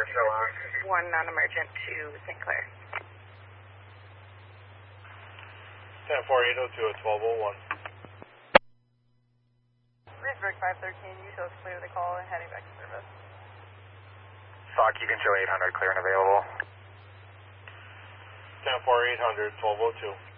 One non-emergent to St. Clair. 10-4-802 at 1201. Reedsburg 513, you show us clear the call and heading back to service. SOC, you can show 800 clear and available. 10-4-800, 1202.